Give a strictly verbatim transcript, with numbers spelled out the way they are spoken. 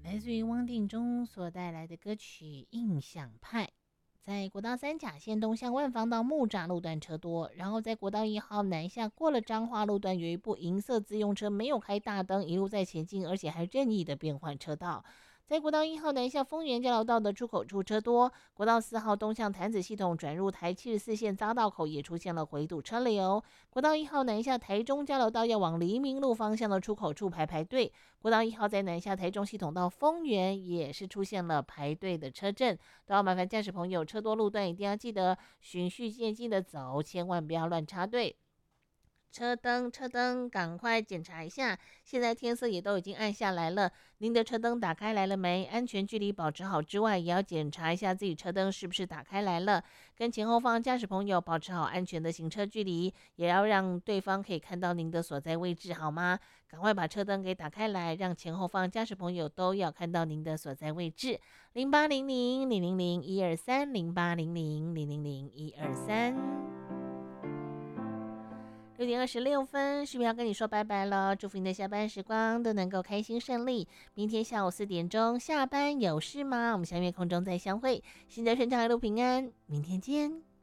来自于汪定中所带来的歌曲《印象派》。在国道三甲线东向万芳到木栅路段车多，然后在国道一号南下过了彰化路段，有一部银色自用车没有开大灯，一路在前进，而且还任意的变换车道。在国道一号南下丰原交流道的出口处车多，国道四号东向潭子系统转入台七十四线匝道口也出现了回堵车流。国道一号南下台中交流道要往黎明路方向的出口处排排队。国道一号在南下台中系统到丰原也是出现了排队的车阵，都要麻烦驾驶朋友，车多路段一定要记得循序渐进的走，千万不要乱插队。车灯，车灯，赶快检查一下。现在天色也都已经暗下来了，您的车灯打开来了没？安全距离保持好之外，也要检查一下自己车灯是不是打开来了。跟前后方驾驶朋友保持好安全的行车距离，也要让对方可以看到您的所在位置，好吗？赶快把车灯给打开来，让前后方驾驶朋友都要看到您的所在位置。零八零零零零零一二三，零八零零零零零一二三。六点二十六分，是不是要跟你说拜拜了？祝福你的下班时光都能够开心顺利。明天下午四点钟下班有事吗？我们下月空中再相会。新的顺畅一路平安，明天见。